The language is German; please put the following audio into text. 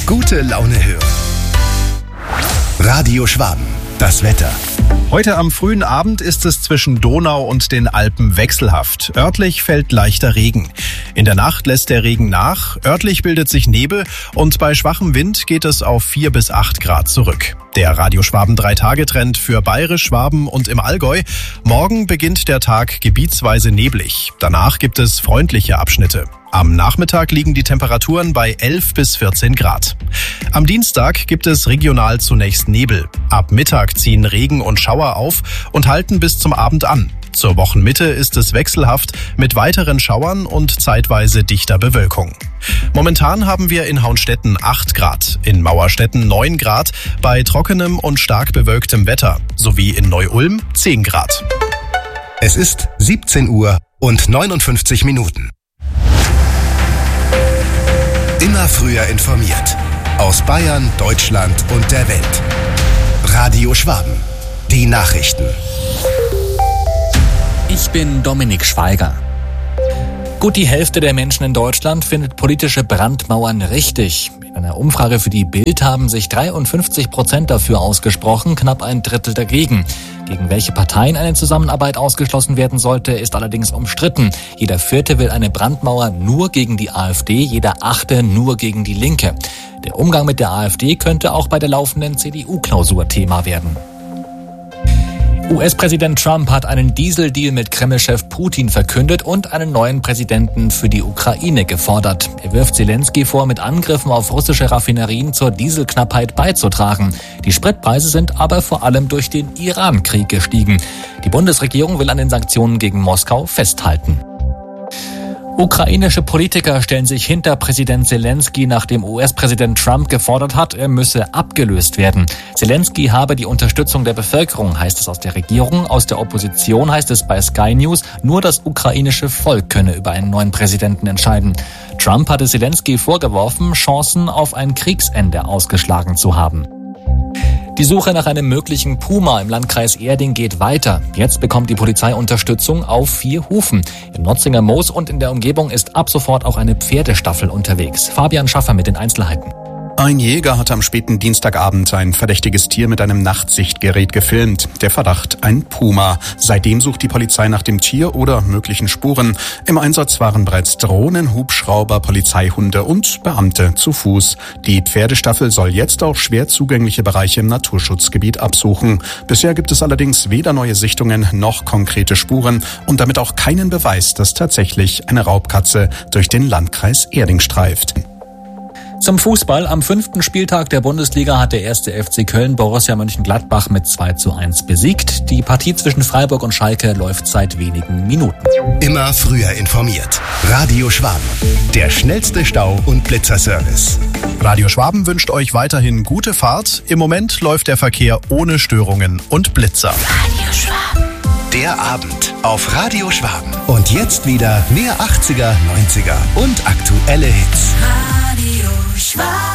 Gute Laune hören. Radio Schwaben, das Wetter. Heute am frühen Abend ist es zwischen Donau und den Alpen wechselhaft. Örtlich fällt leichter Regen. In der Nacht lässt der Regen nach, örtlich bildet sich Nebel und bei schwachem Wind geht es auf 4 bis 8 Grad zurück. Der Radio Schwaben 3-Tage-Trend für Bayerisch, Schwaben und im Allgäu. Morgen beginnt der Tag gebietsweise neblig. Danach gibt es freundliche Abschnitte. Am Nachmittag liegen die Temperaturen bei 11 bis 14 Grad. Am Dienstag gibt es regional zunächst Nebel. Ab Mittag ziehen Regen und Schauer auf und halten bis zum Abend an. Zur Wochenmitte ist es wechselhaft mit weiteren Schauern und zeitweise dichter Bewölkung. Momentan haben wir in Hauenstetten 8 Grad, in Mauerstetten 9 Grad, bei trockenem und stark bewölktem Wetter, sowie in Neu-Ulm 10 Grad. Es ist 17 Uhr und 59 Minuten. Immer früher informiert. Aus Bayern, Deutschland und der Welt. Radio Schwaben. Die Nachrichten. Ich bin Dominik Schweiger. Gut die Hälfte der Menschen in Deutschland findet politische Brandmauern richtig. In einer Umfrage für die Bild haben sich 53% dafür ausgesprochen, knapp ein Drittel dagegen. Gegen welche Parteien eine Zusammenarbeit ausgeschlossen werden sollte, ist allerdings umstritten. Jeder Vierte will eine Brandmauer nur gegen die AfD, jeder Achte nur gegen die Linke. Der Umgang mit der AfD könnte auch bei der laufenden CDU-Klausur Thema werden. US-Präsident Trump hat einen Dieseldeal mit Kreml-Chef Putin verkündet und einen neuen Präsidenten für die Ukraine gefordert. Er wirft Zelensky vor, mit Angriffen auf russische Raffinerien zur Dieselknappheit beizutragen. Die Spritpreise sind aber vor allem durch den Iran-Krieg gestiegen. Die Bundesregierung will an den Sanktionen gegen Moskau festhalten. Ukrainische Politiker stellen sich hinter Präsident Zelensky, nachdem US-Präsident Trump gefordert hat, er müsse abgelöst werden. Zelensky habe die Unterstützung der Bevölkerung, heißt es aus der Regierung. Aus der Opposition heißt es bei Sky News, nur das ukrainische Volk könne über einen neuen Präsidenten entscheiden. Trump hatte Zelensky vorgeworfen, Chancen auf ein Kriegsende ausgeschlagen zu haben. Die Suche nach einem möglichen Puma im Landkreis Erding geht weiter. Jetzt bekommt die Polizei Unterstützung auf 4 Hufen. Im Notzinger Moos und in der Umgebung ist ab sofort auch eine Pferdestaffel unterwegs. Fabian Schaffer mit den Einzelheiten. Ein Jäger hat am späten Dienstagabend ein verdächtiges Tier mit einem Nachtsichtgerät gefilmt. Der Verdacht, ein Puma. Seitdem sucht die Polizei nach dem Tier oder möglichen Spuren. Im Einsatz waren bereits Drohnen, Hubschrauber, Polizeihunde und Beamte zu Fuß. Die Pferdestaffel soll jetzt auch schwer zugängliche Bereiche im Naturschutzgebiet absuchen. Bisher gibt es allerdings weder neue Sichtungen noch konkrete Spuren und damit auch keinen Beweis, dass tatsächlich eine Raubkatze durch den Landkreis Erding streift. Zum Fußball. Am 5. Spieltag der Bundesliga hat der 1. FC Köln Borussia Mönchengladbach mit 2:1 besiegt. Die Partie zwischen Freiburg und Schalke läuft seit wenigen Minuten. Immer früher informiert. Radio Schwaben. Der schnellste Stau- und Blitzerservice. Radio Schwaben wünscht euch weiterhin gute Fahrt. Im Moment läuft der Verkehr ohne Störungen und Blitzer. Radio Schwaben. Der Abend auf Radio Schwaben. Und jetzt wieder mehr 80er, 90er und aktuelle Hits. Radio Schwaben.